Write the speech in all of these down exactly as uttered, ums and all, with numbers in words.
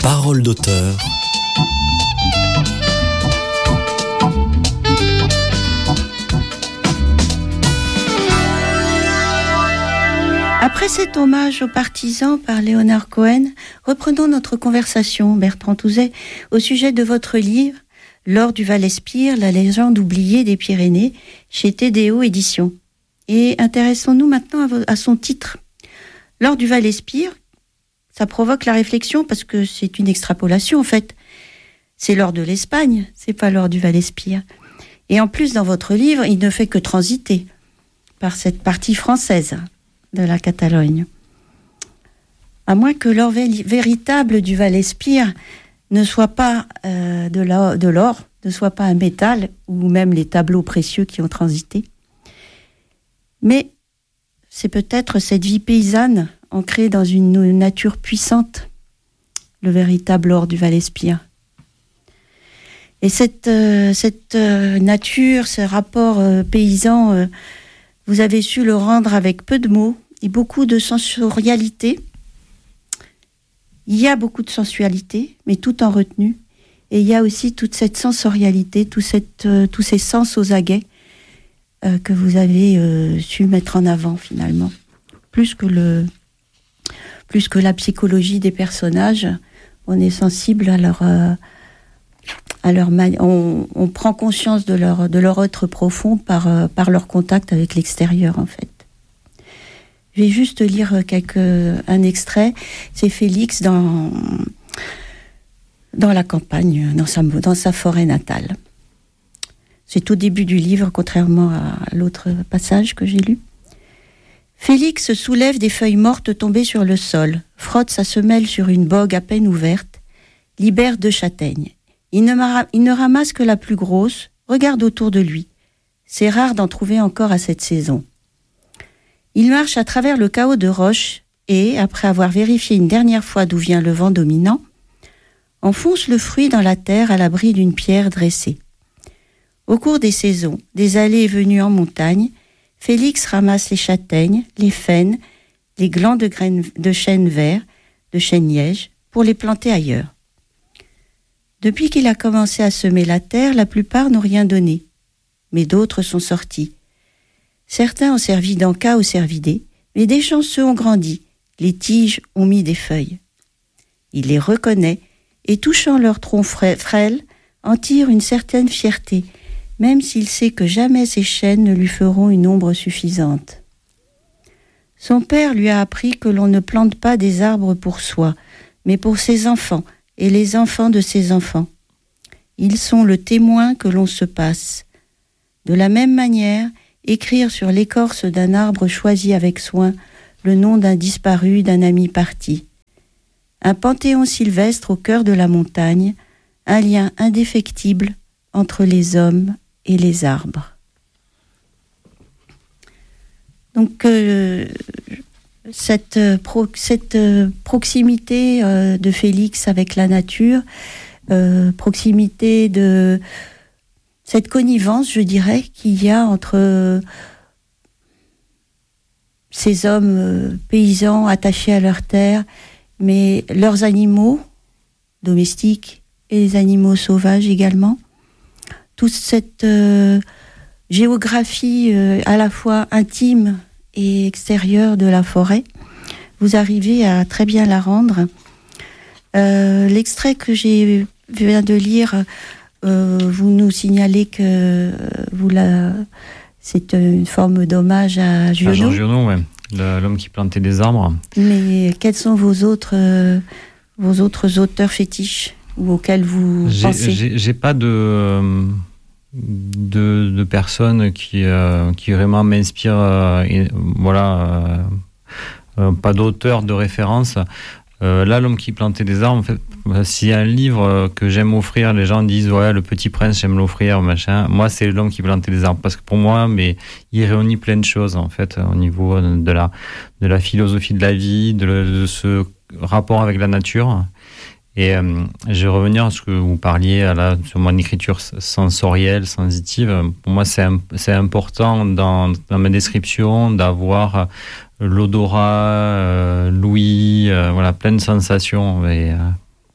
Parole d'auteur. Après cet hommage aux partisans par Léonard Cohen, reprenons notre conversation, Bertrand Touzet, au sujet de votre livre « L'or du Val-Espire, la légende oubliée des Pyrénées » chez T D O Éditions. Et intéressons-nous maintenant à son titre. « L'or du Val-Espire », ça provoque la réflexion parce que c'est une extrapolation en fait. C'est l'or de l'Espagne, c'est pas l'or du Val-Espire. Et en plus, dans votre livre, il ne fait que transiter par cette partie française de la Catalogne. À moins que l'or vé- véritable du Val-Espire ne soit pas euh, de, l'or, de l'or, ne soit pas un métal, ou même les tableaux précieux qui ont transité. Mais c'est peut-être cette vie paysanne, ancrée dans une nature puissante, le véritable or du Val-Espire. Et cette, euh, cette euh, nature, ce rapport euh, paysan, euh, vous avez su le rendre avec peu de mots et beaucoup de sensorialité. Il y a beaucoup de sensualité, mais tout en retenue. Et il y a aussi toute cette sensorialité, tout cette, euh, tous ces sens aux aguets euh, que vous avez euh, su mettre en avant finalement. Plus que, le, plus que la psychologie des personnages, on est sensible à leur... Euh, à leur mani- on, on prend conscience de leur, de leur être profond par, euh, par leur contact avec l'extérieur en fait. Je vais juste lire quelques, un extrait. C'est Félix dans, dans la campagne, dans sa, dans sa forêt natale. C'est au début du livre, contrairement à l'autre passage que j'ai lu. Félix soulève des feuilles mortes tombées sur le sol, frotte sa semelle sur une bogue à peine ouverte, libère deux châtaignes. Il ne, mara- il ne ramasse que la plus grosse, regarde autour de lui. C'est rare d'en trouver encore à cette saison. Il marche à travers le chaos de roches et, après avoir vérifié une dernière fois d'où vient le vent dominant, enfonce le fruit dans la terre à l'abri d'une pierre dressée. Au cours des saisons, des allées et venues en montagne, Félix ramasse les châtaignes, les faînes, les glands de, graines, de chêne vert, de chêne liège, pour les planter ailleurs. Depuis qu'il a commencé à semer la terre, la plupart n'ont rien donné, mais d'autres sont sortis. Certains ont servi d'encas ou cervidés, mais des chanceux ont grandi, les tiges ont mis des feuilles. Il les reconnaît et, touchant leur tronc frêle, en tire une certaine fierté, même s'il sait que jamais ces chênes ne lui feront une ombre suffisante. Son père lui a appris que l'on ne plante pas des arbres pour soi, mais pour ses enfants et les enfants de ses enfants. Ils sont le témoin que l'on se passe. De la même manière, écrire sur l'écorce d'un arbre choisi avec soin le nom d'un disparu, d'un ami parti. Un panthéon sylvestre au cœur de la montagne, un lien indéfectible entre les hommes et les arbres. Donc, euh, cette, pro, cette proximité euh, de Félix avec la nature, euh, proximité de... cette connivence, je dirais, qu'il y a entre euh, ces hommes euh, paysans attachés à leur terre, mais leurs animaux domestiques et les animaux sauvages également. Toute cette euh, géographie euh, à la fois intime et extérieure de la forêt, vous arrivez à très bien la rendre. Euh, l'extrait que j'ai viens de lire... Euh, vous nous signalez que euh, vous la... c'est une forme d'hommage à Giono. À Jean Giono, ouais. Le, l'homme qui plantait des arbres. Mais quels sont vos autres, euh, vos autres auteurs fétiches ou auxquels vous j'ai, pensez? j'ai, j'ai pas de, de, de personnes qui, euh, qui vraiment m'inspirent. Euh, et, voilà, euh, euh, pas d'auteur de référence. Euh, là, l'homme qui plantait des arbres, en fait, s'il y a un livre que j'aime offrir, les gens disent ouais, Le Petit Prince, j'aime l'offrir, machin. Moi, c'est l'homme qui plantait des arbres parce que pour moi, mais il réunit plein de choses en fait au niveau de la de la philosophie de la vie, de, de ce rapport avec la nature. Et euh, je vais revenir à ce que vous parliez à la, sur mon écriture sensorielle, sensitive. Pour moi, c'est, c'est important dans, dans ma description d'avoir l'odorat, euh, l'ouïe, euh, voilà, plein de sensations. Et, euh,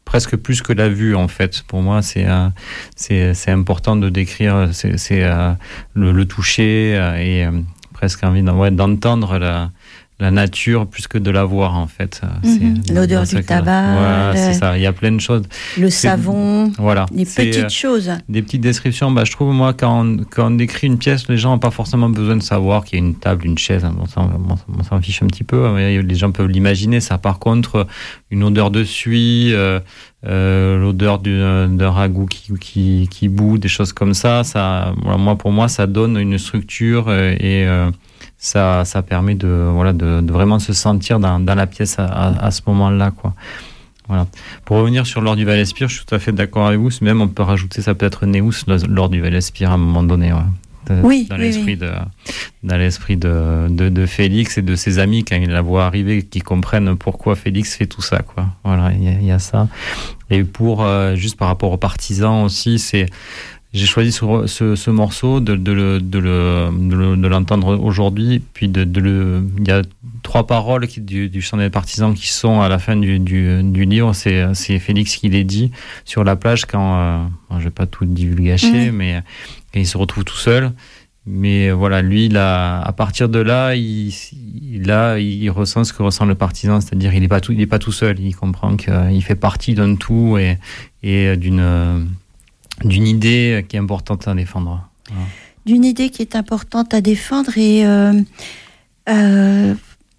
presque plus que la vue en fait. Pour moi, c'est euh, c'est, c'est important de décrire c'est, c'est euh, le, le toucher euh, et euh, presque envie d'en, ouais, d'entendre la la nature plus que de la voir en fait. Mmh. C'est, l'odeur du tabac. Ouais, c'est ça. Il y a plein de choses. Le c'est, savon. Voilà. Des petites euh, choses. Des petites descriptions. Bah, je trouve moi quand on, quand on décrit une pièce, les gens n'ont pas forcément besoin de savoir qu'il y a une table, une chaise. On s'en, on s'en fiche un petit peu. Les gens peuvent l'imaginer. Ça, par contre, une odeur de suie, euh, euh, l'odeur du, d'un ragoût qui, qui, qui bout, des choses comme ça. Ça, voilà, moi pour moi, ça donne une structure et euh, Ça, ça permet de, voilà, de, de vraiment se sentir dans, dans la pièce à, à, à ce moment-là, quoi. Voilà. Pour revenir sur l'or du Val-Espire, je suis tout à fait d'accord avec vous. Même on peut rajouter, ça peut être Néus, l'or du Val-Espire à un moment donné. Ouais. De, oui, dans oui, l'esprit, oui. De, dans l'esprit de, de, de Félix et de ses amis quand ils la voient arriver, qui comprennent pourquoi Félix fait tout ça, quoi. Voilà, il y, y a ça. Et pour euh, juste par rapport aux partisans aussi, c'est j'ai choisi ce, ce, ce morceau de, de, le, de, le, de, le, de l'entendre aujourd'hui. Puis de, de le, il y a trois paroles qui, du, du chant des partisans qui sont à la fin du, du, du livre. C'est, c'est Félix qui les dit sur la plage quand, euh, je ne vais pas tout divulgacher, mmh. mais quand il se retrouve tout seul. Mais voilà, lui, là, à partir de là, il, il, là, il ressent ce que ressent le partisan, c'est-à-dire il n'est pas tout, il est pas tout seul. Il comprend qu'il fait partie d'un tout et, et d'une d'une idée qui est importante à défendre. Voilà. D'une idée qui est importante à défendre et euh, euh,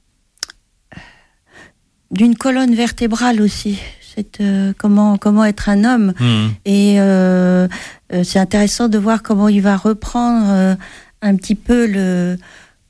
d'une colonne vertébrale aussi. Cette, euh, comment, comment être un homme. Mmh. Et euh, euh, c'est intéressant de voir comment il va reprendre euh, un petit peu le...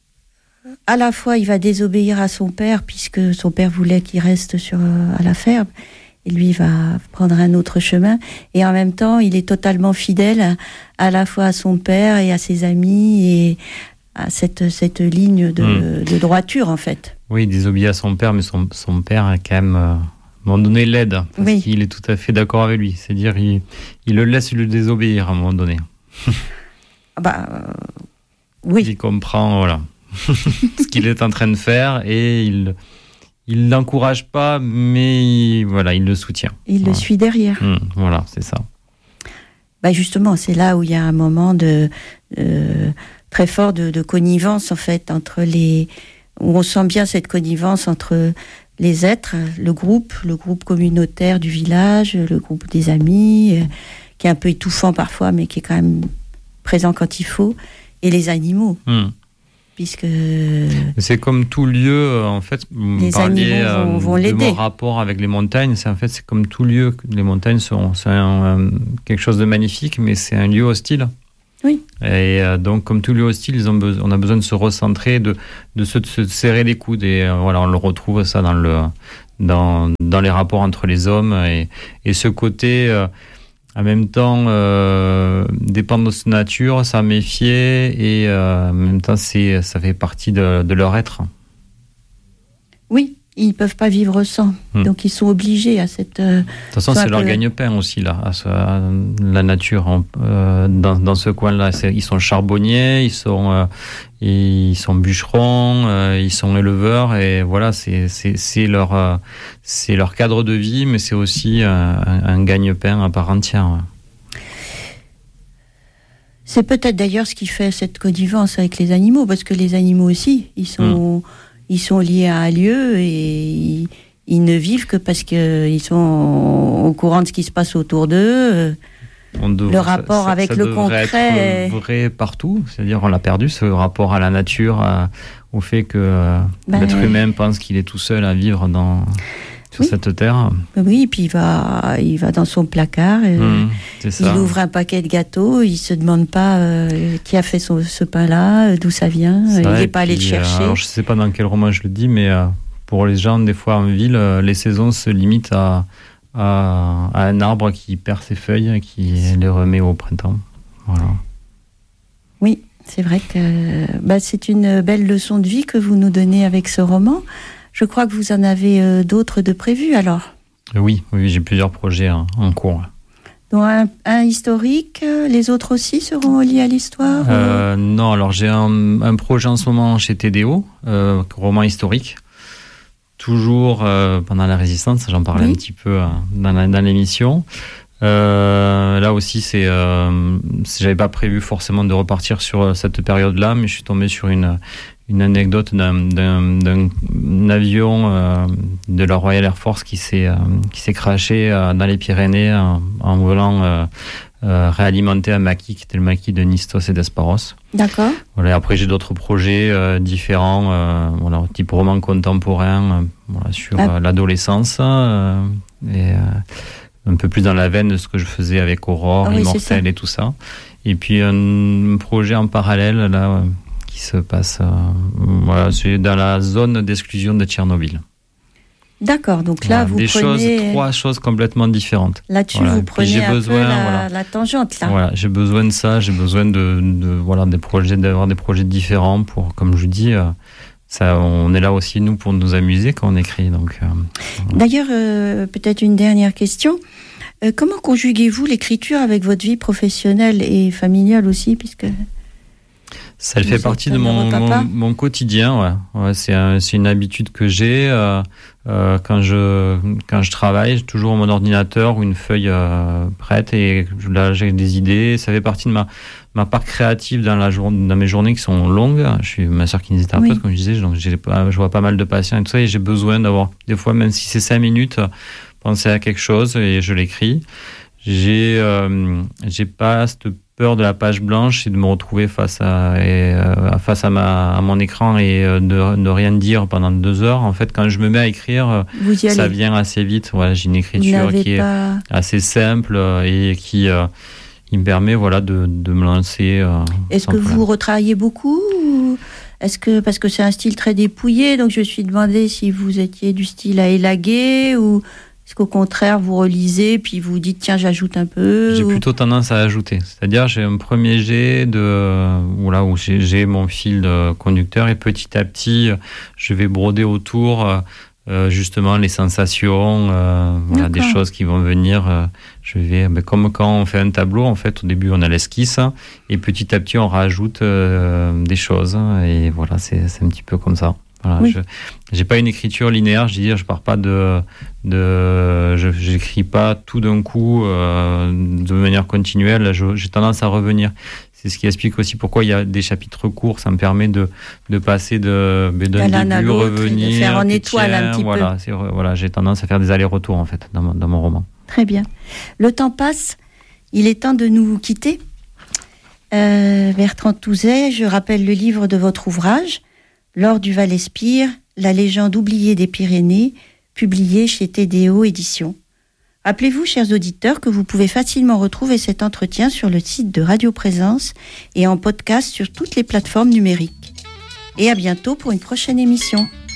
À la fois, il va désobéir à son père, puisque son père voulait qu'il reste sur, euh, à la ferme. Et lui va prendre un autre chemin. Et en même temps, il est totalement fidèle à, à la fois à son père et à ses amis et à cette, cette ligne de, mmh. de droiture, en fait. Oui, il désobéit à son père, mais son, son père a quand même, euh, à un moment donné, l'aide. Parce oui. qu'il est tout à fait d'accord avec lui. C'est-à-dire, il, il le laisse lui désobéir à un moment donné. bah, euh, oui. Il comprend, voilà, ce qu'il est en train de faire et il... Il l'encourage pas, mais il, voilà, il le soutient. Il voilà. le suit derrière. Mmh, voilà, c'est ça. Bah justement, c'est là où il y a un moment de, euh, très fort de, de connivence, en fait, entre les... où on sent bien cette connivence entre les êtres, le groupe, le groupe communautaire du village, le groupe des amis, euh, qui est un peu étouffant parfois, mais qui est quand même présent quand il faut, et les animaux. Mmh. Puisque c'est comme tout lieu, en fait, vous les parliez vont, vont de l'aider. mon rapport avec les montagnes. C'est en fait, c'est comme tout lieu. Les montagnes sont c'est un, un, quelque chose de magnifique, mais c'est un lieu hostile. Oui. Et euh, donc, comme tout lieu hostile, ils ont besoin, on a besoin de se recentrer, de, de, se, de se serrer les coudes. Et euh, voilà, on le retrouve ça dans le dans dans les rapports entre les hommes et, et ce côté. Euh, En même temps, euh, dépendre de sa nature, s'en méfier, et euh, en même temps, c'est, ça fait partie de, de leur être. Oui, ils ne peuvent pas vivre sans. Mmh. Donc, ils sont obligés à cette... Euh, de toute façon, c'est leur gagne-pain aussi, là, à ce, à la nature. Euh, dans, dans ce coin-là, c'est, ils sont charbonniers, ils sont, euh, ils sont bûcherons, euh, ils sont éleveurs, et voilà, c'est, c'est, c'est, leur, euh, c'est leur cadre de vie, mais c'est aussi un, un gagne-pain à part entière. Ouais. C'est peut-être d'ailleurs ce qui fait cette connivence avec les animaux, parce que les animaux aussi, ils sont... Mmh. Ils sont liés à un lieu et ils, ils ne vivent que parce qu'ils sont au courant de ce qui se passe autour d'eux. Devrait, le rapport ça, avec ça le concret. Ça devrait être vrai partout. C'est-à-dire on l'a perdu, ce rapport à la nature, à, au fait que euh, ben, l'être humain pense qu'il est tout seul à vivre dans, sur oui. cette terre. Oui, et puis il va, il va dans son placard, mmh, c'est ça. Il ouvre un paquet de gâteaux, il ne se demande pas euh, qui a fait son, ce pain-là, d'où ça vient, ça, il n'est pas allé le chercher. Euh, alors, je ne sais pas dans quel roman je le dis, mais euh, pour les gens, des fois en ville, euh, les saisons se limitent à, à, à un arbre qui perd ses feuilles et qui les remet au printemps. Voilà. Oui, c'est vrai que bah, c'est une belle leçon de vie que vous nous donnez avec ce roman. Je crois que vous en avez euh, d'autres de prévus, alors. Oui, oui, j'ai plusieurs projets hein, en cours. Donc un, un historique, les autres aussi seront liés à l'histoire euh, ou... Non, alors j'ai un, un projet en ce moment chez T D O, euh, roman historique. toujours euh, pendant la Résistance, j'en parlais oui. un petit peu euh, dans, la, dans l'émission. Euh, là aussi, c'est, euh, j'avais pas prévu forcément de repartir sur cette période-là, mais je suis tombé sur une, une anecdote d'un, d'un, d'un avion euh, de la Royal Air Force qui s'est, euh, qui s'est crashé euh, dans les Pyrénées en, en volant euh, euh, réalimenter un maquis qui était le maquis de Nistos et d'Esparos. D'accord. Voilà, après, j'ai d'autres projets euh, différents, euh, voilà, type roman contemporain, euh, voilà, sur ah. euh, l'adolescence euh, et euh, un peu plus dans la veine de ce que je faisais avec Aurore, ah oui, Immortel et tout ça. Et puis un projet en parallèle là euh, qui se passe, euh, voilà, c'est dans la zone d'exclusion de Tchernobyl. D'accord, donc là voilà, vous des prenez... choses, trois choses complètement différentes. Là-dessus voilà. vous prenez j'ai un besoin, peu la, voilà. la tangente là. Voilà, j'ai besoin de ça, j'ai besoin de, de voilà des projets, d'avoir des projets différents pour, comme je dis. Euh, Ça, on est là aussi, nous, pour nous amuser quand on écrit. Donc, euh, D'ailleurs, euh, peut-être une dernière question. Euh, comment conjuguez-vous l'écriture avec votre vie professionnelle et familiale aussi, puisque ça fait partie de mon, mon, mon quotidien. Ouais. Ouais, c'est, un, c'est une habitude que j'ai. Euh, euh, quand, je, quand je travaille, j'ai toujours mon ordinateur ou une feuille euh, prête et là, j'ai des idées. Ça fait partie de ma... ma part créative dans, la jour, dans mes journées qui sont longues. Je suis ma soeur kinésithérapeute, oui. comme je disais, donc j'ai pas, je vois pas mal de patients et tout ça, et j'ai besoin d'avoir, des fois, même si c'est cinq minutes, penser à quelque chose et je l'écris. J'ai, euh, j'ai pas cette peur de la page blanche et de me retrouver face à, et, euh, face à, ma, à mon écran et euh, de ne rien dire pendant deux heures. En fait, quand je me mets à écrire, ça allez. vient assez vite. Voilà, j'ai une écriture qui pas... est assez simple et qui... Euh, Il me permet voilà, de, de me lancer. Euh, Est-ce que problème. Vous retravaillez beaucoup ou est-ce que, parce que c'est un style très dépouillé, donc je me suis demandé si vous étiez du style à élaguer ou est-ce qu'au contraire vous relisez puis vous dites tiens j'ajoute un peu. J'ai ou... plutôt tendance à ajouter. C'est-à-dire j'ai un premier jet de, voilà, où j'ai, j'ai mon fil de conducteur et petit à petit je vais broder autour. Euh, justement les sensations, euh, voilà, des choses qui vont venir. Euh, je vais, ben, comme quand on fait un tableau, en fait, au début on a l'esquisse et petit à petit on rajoute euh, des choses et voilà, c'est, c'est un petit peu comme ça. Voilà, oui. Je j'ai pas une écriture linéaire. Je veux dire, je pars pas de, de, je j'écris pas tout d'un coup euh, de manière continuelle. Je, j'ai tendance à revenir. C'est ce qui explique aussi pourquoi il y a des chapitres courts. Ça me permet de, de passer de, d'un L'un début, revenir. De faire en étoile un petit voilà, peu. C'est, voilà, j'ai tendance à faire des allers-retours, en fait, dans mon, dans mon roman. Très bien. Le temps passe. Il est temps de nous quitter. Euh, Bertrand Touzet, je rappelle le livre de votre ouvrage, L'or du Val-Espire, la légende oubliée des Pyrénées, publié chez T D O Éditions. Rappelez-vous, chers auditeurs, que vous pouvez facilement retrouver cet entretien sur le site de Radio Présence et en podcast sur toutes les plateformes numériques. Et à bientôt pour une prochaine émission.